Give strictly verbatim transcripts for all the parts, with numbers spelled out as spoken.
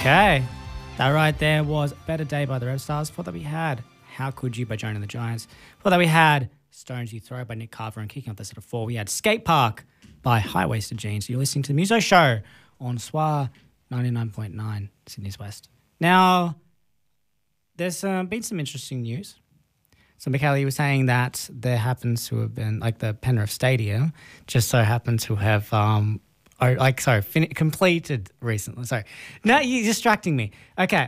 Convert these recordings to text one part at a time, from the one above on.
Okay. That right there was Better Day by the Rev Stars. For that we had How Could You by Joan and the Giants. For that we had Stones You Throw by Nick Carver. And kicking off this at a four, we had Skate Park by High Waisted Jeans. You're listening to the Muso Show on S W A ninety-nine point nine Sydney's West. Now, there's uh, been some interesting news. So, Michaela, you were saying that there happens to have been, like, the Penrith Stadium just so happened to have, um, oh, like, sorry, fin- completed recently. Sorry. No, you're distracting me. Okay.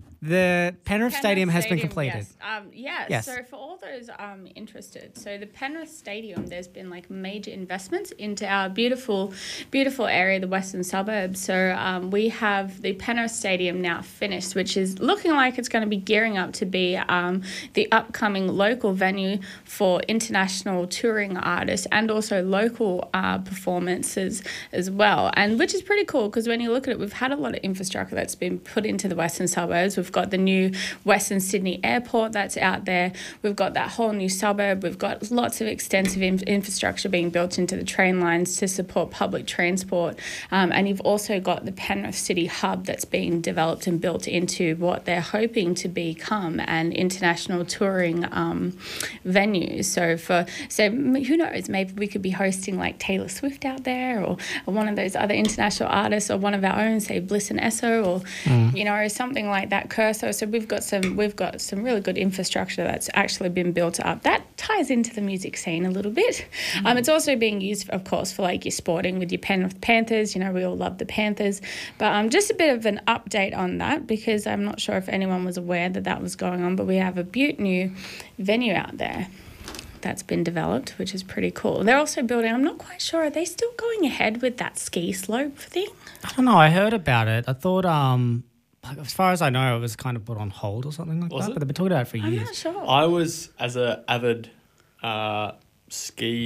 The Penrith, Penrith Stadium has been Stadium, completed. Yes. Um, yeah, Yes. so for all those um, interested, so the Penrith Stadium, there's been like major investments into our beautiful, beautiful area, the western suburbs. So um, we have the Penrith Stadium now finished, which is looking like it's going to be gearing up to be um, the upcoming local venue for international touring artists and also local uh, performances as well. And which is pretty cool because when you look at it, we've had a lot of infrastructure that's been put into the western suburbs. We've got the new Western Sydney Airport that's out there. We've got that whole new suburb. We've got lots of extensive in- infrastructure being built into the train lines to support public transport. Um, and you've also got the Penrith City Hub that's being developed and built into what they're hoping to become an international touring um, venue. So for so who knows, maybe we could be hosting like Taylor Swift out there or, or one of those other international artists or one of our own, say Bliss and Esso or, mm. you know, something like that. Curso. So we've got some we've got some really good infrastructure that's actually been built up. That ties into the music scene a little bit. Mm. Um, it's also being used, of course, for like your sporting with your Penrith Panthers. You know, we all love the Panthers. But um, just a bit of an update on that because I'm not sure if anyone was aware that that was going on. But we have a beaut new venue out there that's been developed, which is pretty cool. They're also building, I'm not quite sure, are they still going ahead with that ski slope thing? I don't know. I heard about it. I thought... um. As far as I know, it was kind of put on hold or something like was that. It? But they've been talking about it for I'm years. not sure. I was, as an avid uh, ski